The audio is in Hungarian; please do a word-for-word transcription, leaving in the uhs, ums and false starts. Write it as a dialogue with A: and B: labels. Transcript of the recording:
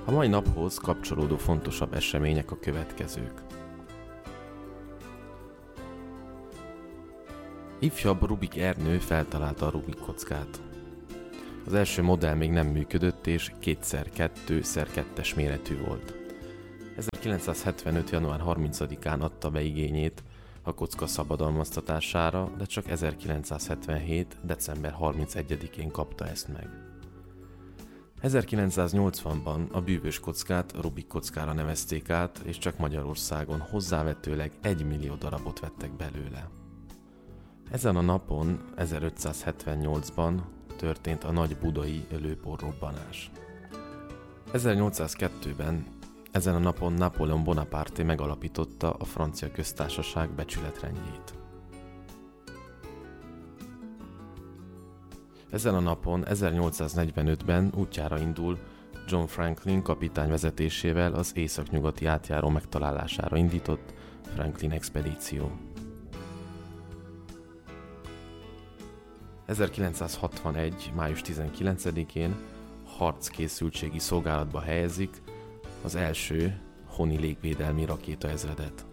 A: A mai naphoz kapcsolódó fontosabb események a következők. Ifjabb Rubik Ernő feltalálta a Rubik kockát. Az első modell még nem működött és kétszer kettő szer kettes méretű volt. ezerkilencszázhetvenöt. január harmincadikán adta be igényét a kocka szabadalmaztatására, de csak ezerkilencszázhetvenhét. december harmincegyedikén kapta ezt meg. ezerkilencszáznyolcvanban a bűvös kockát Rubik kockára nevezték át, és csak Magyarországon hozzávetőleg egy millió darabot vettek belőle. Ezen a napon, ezerötszázhetvennyolcban történt a nagy budai ölőporrobbanás. ezernyolcszázkettőben ezen a napon Napóleon Bonaparte megalapította a Francia Köztársaság becsületrendjét. Ezen a napon ezernyolcszáznegyvenötben útjára indul John Franklin kapitány vezetésével az északnyugati átjáró megtalálására indított Franklin expedíció. ezerkilencszázhatvanegy. május tizenkilencedikén harckészültségi szolgálatba helyezik az első honi légvédelmi rakétaezredet.